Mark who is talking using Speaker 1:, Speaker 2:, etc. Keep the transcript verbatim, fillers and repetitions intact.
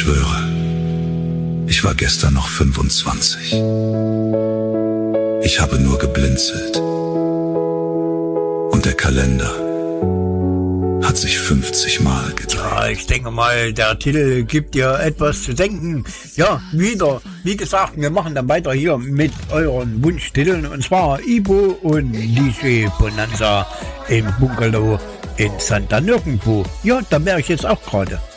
Speaker 1: schwöre, ich war gestern noch fünfundzwanzig. Ich habe nur geblinzelt. Und der Kalender hat sich fünfzig Mal gedreht.
Speaker 2: Ja, ich denke mal, der Titel gibt dir etwas zu denken. Ja, wieder, wie gesagt, wir machen dann weiter hier mit euren Wunschtiteln. Und zwar Ibo und D J Bonanza im Bungalow in Santa Nirgendwo. Ja, da wäre ich jetzt auch gerade.